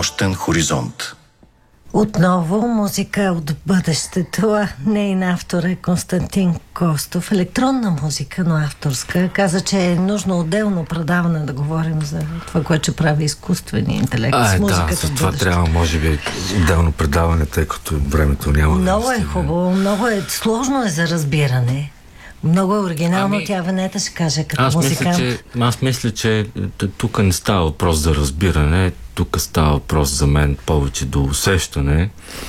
Нощен хоризонт. Отново музика от бъдещето. Нейн автор е Константин Костов. Електронна музика, но авторска. Каза, че е нужно отделно предаване да говорим за това, което прави изкуствения интелект с музиката. Да, за това трябва, може би, отделно предаване, тъй като времето няма. Много е хубаво, много е сложно е за разбиране. Много е оригинално, тя Венета ще каже като музикант. Аз мисля, че тук не става въпрос за разбиране, тук става въпрос за мен повече до усещане.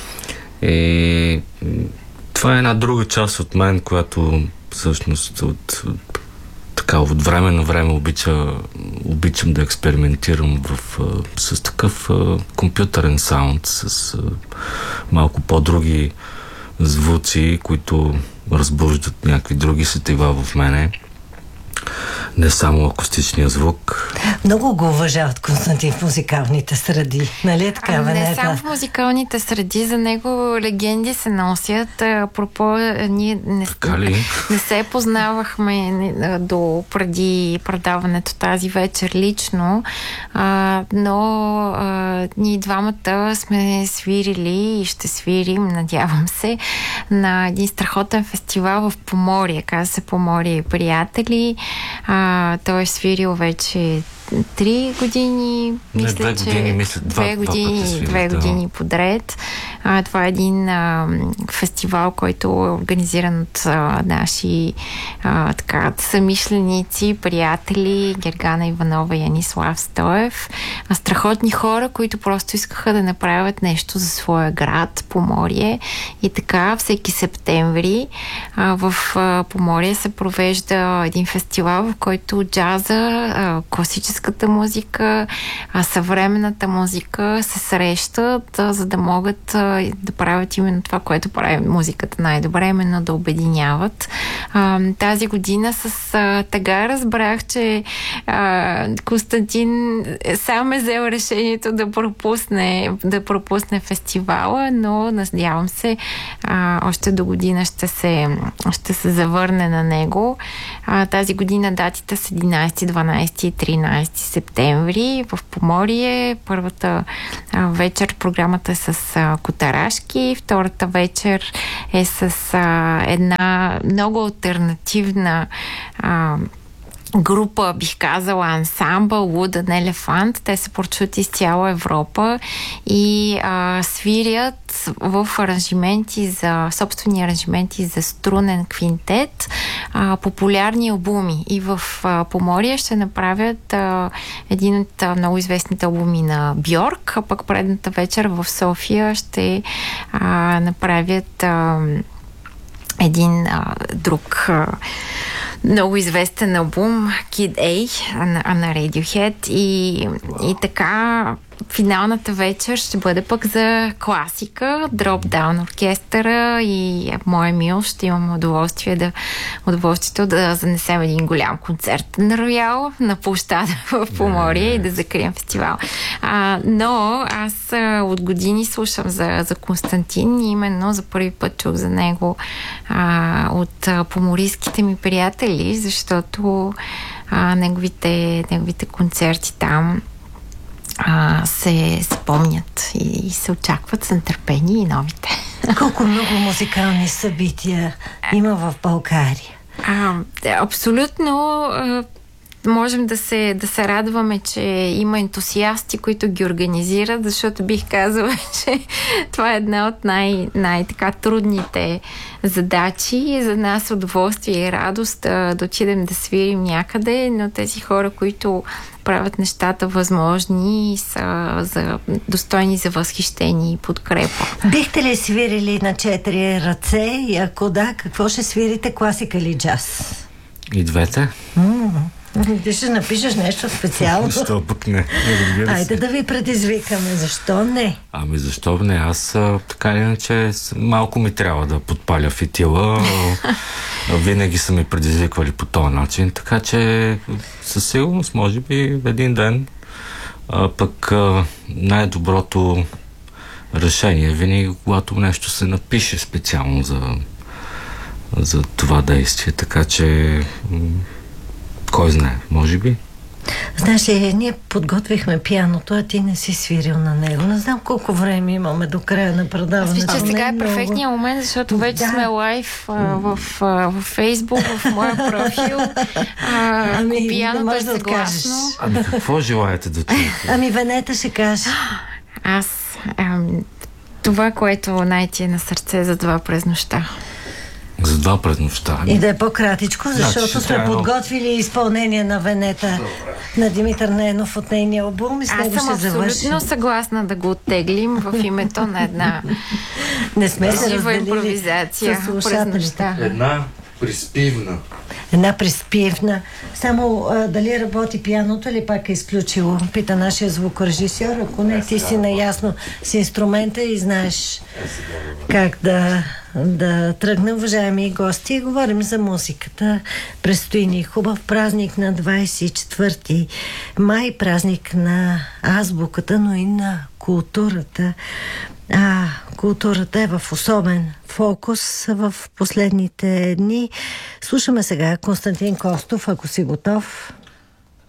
Това е една друга част от мен, която всъщност от време на време обичам да експериментирам с такъв компютърен саунд, с малко по-други звуци, които разбуждат някакви други сетива в мене. Не само акустичния звук. Много го уважават Константин в музикалните среди. Нали е така, Венета? Не само в музикалните среди, за него легенди се носят. Апропо, ние не се познавахме до преди предаването тази вечер лично, но ние двамата сме свирили и ще свирим, надявам се, на един страхотен фестивал в Поморие. Казва се Поморие приятели. Той е свирил вече 3 години, мисля, две години подред. Това е един фестивал, който е организиран от наши съмишленици, приятели, Гергана Иванова и Янислав Стоев. Страхотни хора, които просто искаха да направят нещо за своя град, Поморие. И така, всеки септември в Поморие се провежда един фестивал, в който джаза, класическата музика, съвременната музика се срещат, за да могат да правят именно това, което прави музиката най-добре, именно да обединяват. Тази година с тъга разбрах, че Константин сам е взел решението да пропусне фестивала, но надявам се още до година ще се завърне на него. Тази година датите са 11, 12 и 13 септември в Поморие. Първата вечер програмата е с котарашки, втората вечер е с една много алтернативна група, бих казала, ансамбъл Wooden Elephant. Те се прочут из цяла Европа и свирят в собствени аранжименти за струнен квинтет, популярни албуми. И в Поморие ще направят един от много известните албуми на Бьорк, а пък предната вечер в София ще направят един друг много известен албум Kid A на Radiohead и така финалната вечер ще бъде пък за класика, Drop Down оркестъра и моя мил ще имам удоволствието да занесем един голям концерт на Роял на площада в Поморие и да закрием фестивал. Но аз от години слушам за Константин и именно за първи път чух за него от поморийските ми приятели, защото неговите концерти там се спомнят и се очакват с нетърпение и новите. Колко много музикални събития има в България? Абсолютно. Можем да се радваме, че има ентусиасти, които ги организират, защото бих казала, че това е една от най-така трудните задачи и за нас удоволствие и радост да отидем да свирим някъде, но тези хора, които правят нещата възможни и са достойни за възхищение и подкрепа. Бихте ли свирили на 4 ръце и ако да, какво ще свирите, класика или джаз? И двете. Ти ще напишеш нещо специално. Защо пък не? Айде да ви предизвикаме. Защо не? Защо не? Аз така или иначе малко ми трябва да подпаля фитила. Винаги са ми предизвиквали по този начин. Така че със сигурност, може би един ден пък най-доброто решение винаги, когато нещо се напише специално за това действие. Така че кой знае, може би. Знаеш ли, ние подготвихме пианото, а ти не си свирил на него. Не знам колко време имаме до края на предаването. Аз мисля, че сега е перфектният момент, защото вече сме лайв в Фейсбук, в моя профил. Ако пианото е съгласно. Ами какво желаете да чуете? Ами Венета ще каже. Аз това, което най-ти е на сърце за два през нощта. За два през нощта. И да е по-кратичко, защото сме подготвили изпълнение на Венета на Димитър Ненов от нейния албум и с него ще завършим. Аз съм абсолютно съгласна да го оттеглим в името на една не сме се жива разделили импровизация през нощта. Една приспивна. Една приспивна. Само дали работи пианото или пак е изключило? Пита нашия звукорежисьор. Ако не, ти си наясно с инструмента и знаеш как да тръгне, уважаеми гости. Говорим за музиката. Предстои ни хубав празник на 24 май, празник на азбуката, но и на културата. Културата е в особен фокус в последните дни. Слушаме сега Константин Костов, ако си готов.